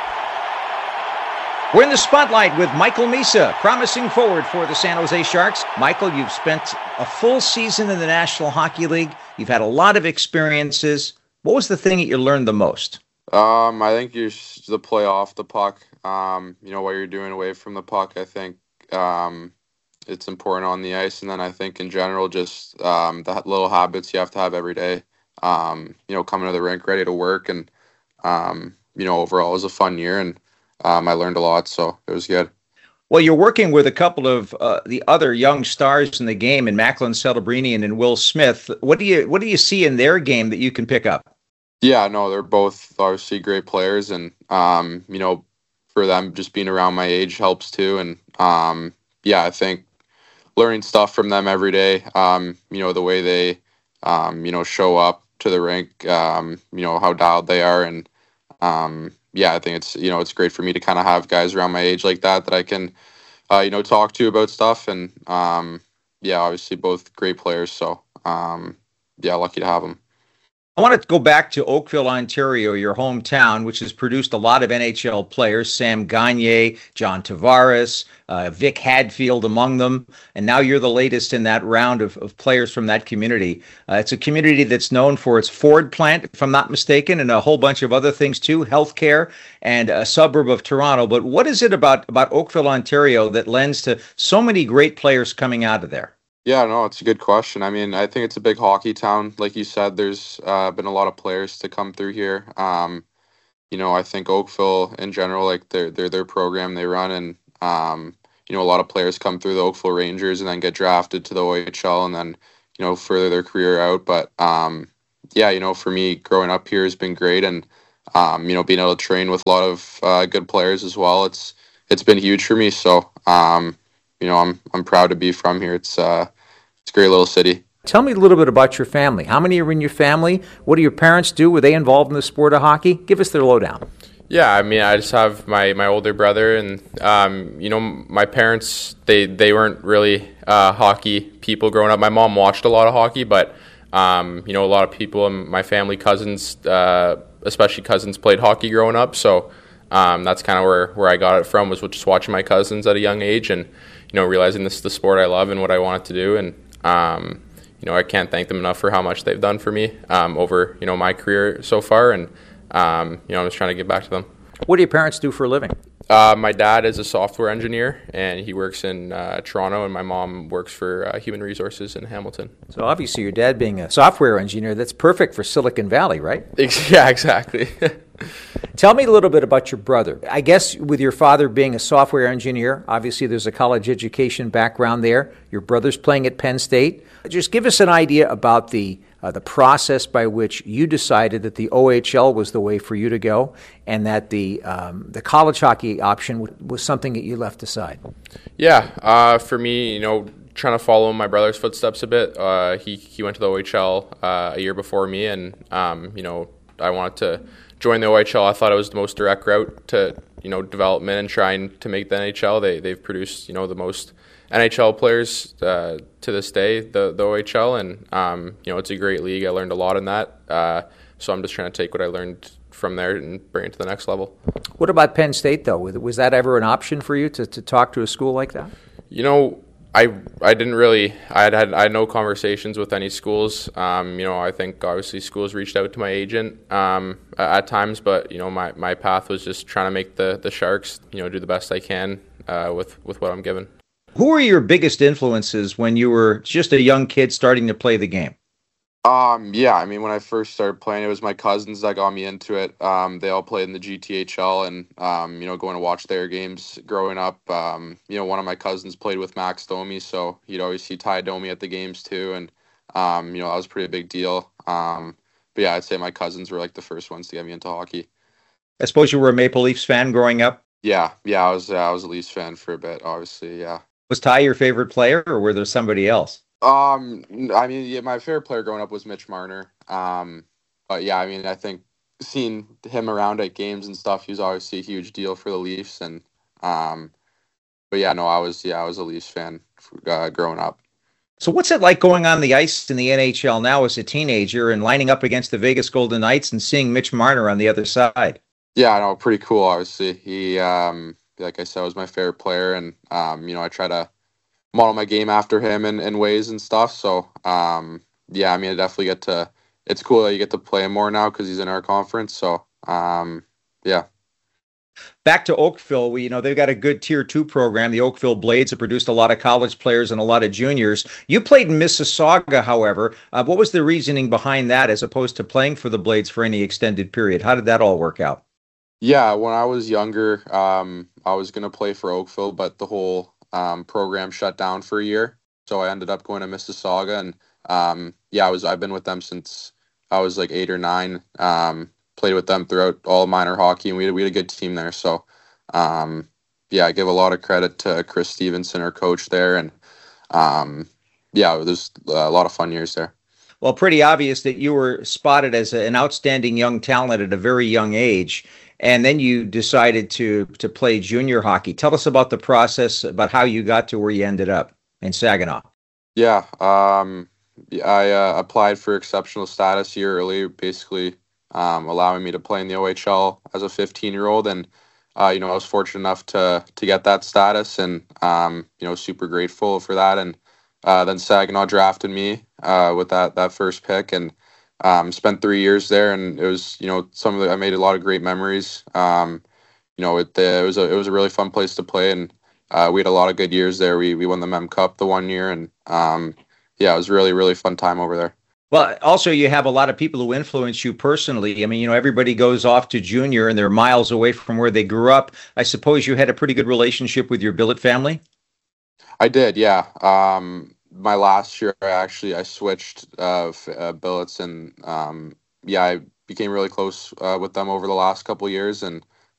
We're in the spotlight with Michael Misa, promising forward for the San Jose Sharks. Michael, you've spent a full season in the National Hockey League. You've had a lot of experiences. What was the thing that you learned the most? Um, I think you should to play off the puck. Um, you know, what you're doing away from the puck. I think um, it's important on the ice, and then I think in general, just um, the little habits you have to have every day. Um, you know, coming to the rink ready to work, and um, you know, overall it was a fun year, and um, I learned a lot, so it was good. Well, you're working with a couple of uh, the other young stars in the game, in Macklin Celebrini and in Will Smith. What do you what do you see in their game that you can pick up? Yeah, no, they're both obviously great players, and um, you know, for them just being around my age helps too, and um, yeah, I think learning stuff from them every day. Um, you know, the way they um, you know show up to the rink, um, you know, how dialed they are. And, um, yeah, I think it's, you know, it's great for me to kind of have guys around my age like that, that I can, uh, you know, talk to about stuff. And, um, yeah, obviously both great players. So, um, yeah, lucky to have them. I want to go back to Oakville, Ontario, your hometown, which has produced a lot of N H L players, Sam Gagner, John Tavares, uh, Vic Hadfield among them, and now you're the latest in that round of, of players from that community. Uh, it's a community that's known for its Ford plant, if I'm not mistaken, and a whole bunch of other things too, healthcare, and a suburb of Toronto. But what is it about, about Oakville, Ontario that lends to so many great players coming out of there? Yeah, no, it's a good question. I mean, I think it's a big hockey town. Like you said, there's uh, been a lot of players to come through here. Um, you know, I think Oakville in general, like their their their program they run, and um, you know, a lot of players come through the Oakville Rangers and then get drafted to the O H L and then you know further their career out. But um, yeah, you know, for me, growing up here has been great, and um, you know, being able to train with a lot of uh, good players as well. It's it's been huge for me. So um, you know, I'm I'm proud to be from here. It's uh, It's a great little city. Tell me a little bit about your family. How many are in your family? What do your parents do? Were they involved in the sport of hockey? Give us their lowdown. Yeah, I mean, I just have my, my older brother, and um, you know, my parents they they weren't really uh, hockey people growing up. My mom watched a lot of hockey, but um, you know, a lot of people in my family, cousins, uh, especially cousins, played hockey growing up. So um, that's kind of where where I got it from, was just watching my cousins at a young age, and you know, realizing this is the sport I love and what I wanted to do. And Um, you know, I can't thank them enough for how much they've done for me um, over, you know, my career so far. And, um, you know, I'm just trying to give back to them. What do your parents do for a living? Uh, my dad is a software engineer, and he works in uh, Toronto, and my mom works for uh, human resources in Hamilton. So obviously your dad being a software engineer, that's perfect for Silicon Valley, right? Yeah, exactly. Tell me a little bit about your brother. I guess with your father being a software engineer, obviously there's a college education background there. Your brother's playing at Penn State. Just give us an idea about the uh, the process by which you decided that the O H L was the way for you to go, and that the um, the college hockey option w- was something that you left aside. Yeah, uh, for me, you know, trying to follow my brother's footsteps a bit. Uh, he he went to the O H L uh, a year before me, and um, you know, I wanted to join the O H L. I thought it was the most direct route to, you know, development and trying to make the N H L. They they've produced, you know, the most N H L players uh, to this day, the the O H L, and um, you know, it's a great league. I learned a lot in that, uh, so I'm just trying to take what I learned from there and bring it to the next level. What about Penn State, though? Was that ever an option for you to, to talk to a school like that? You know, I I didn't really I had, had I had no conversations with any schools. Um, you know, I think obviously schools reached out to my agent um, at times, but you know, my, my path was just trying to make the, the Sharks, you know, do the best I can uh, with with what I'm given. Who were your biggest influences when you were just a young kid starting to play the game? Um, yeah, I mean, when I first started playing, it was my cousins that got me into it. Um, they all played in the G T H L, and um, you know, going to watch their games growing up. Um, you know, one of my cousins played with Max Domi, so you'd always see Ty Domi at the games too, and um, you know, that was a pretty big deal. Um, but yeah, I'd say my cousins were like the first ones to get me into hockey. I suppose you were a Maple Leafs fan growing up? Yeah, yeah, I was. Uh, I was a Leafs fan for a bit, obviously. Yeah. Was Ty your favorite player, or were there somebody else? Um, I mean, yeah, my favorite player growing up was Mitch Marner. Um, but yeah, I mean, I think seeing him around at games and stuff, he was obviously a huge deal for the Leafs. And um, but yeah, no, I was yeah, I was a Leafs fan uh, growing up. So what's it like going on the ice in the N H L now as a teenager and lining up against the Vegas Golden Knights and seeing Mitch Marner on the other side? Yeah, I know, pretty cool. Obviously, he, um, like I said, was my favorite player, and um, you know, I try to model my game after him in, in ways and stuff. So, um, yeah, I mean, I definitely get to, it's cool that you get to play him more now because he's in our conference. So, um, yeah. Back to Oakville, we, you know, they've got a good tier two program. The Oakville Blades have produced a lot of college players and a lot of juniors. You played in Mississauga, however. Uh, what was the reasoning behind that as opposed to playing for the Blades for any extended period? How did that all work out? Yeah, when I was younger, um, I was going to play for Oakville, but the whole Um, program shut down for a year, so I ended up going to Mississauga, and um, yeah, I was I've been with them since I was like eight or nine. Um, played with them throughout all minor hockey, and we had, we had a good team there. So um, yeah, I give a lot of credit to Chris Stevenson, our coach there, and um, yeah, there's a lot of fun years there. Well, pretty obvious that you were spotted as a, an outstanding young talent at a very young age. And then you decided to to play junior hockey. Tell us about the process, about how you got to where you ended up in Saginaw. Yeah, um, I uh, applied for exceptional status a year early, basically um, allowing me to play in the O H L as a fifteen year old. And, uh, you know, I was fortunate enough to to get that status, and, um, you know, super grateful for that. And uh, then Saginaw drafted me uh, with that, that first pick, and um, spent three years there. And it was, you know, some of the, I made a lot of great memories. Um, you know, it, it was a, it was a really fun place to play. And uh, we had a lot of good years there. We, we won the Mem Cup the one year, and, um, yeah, it was really, really fun time over there. Well, also you have a lot of people who influence you personally. I mean, you know, everybody goes off to junior and they're miles away from where they grew up. I suppose you had a pretty good relationship with your billet family? I did, yeah. Um, my last year, I actually, I switched uh, f- uh, billets, and um, yeah, I became really close uh, with them over the last couple of years. And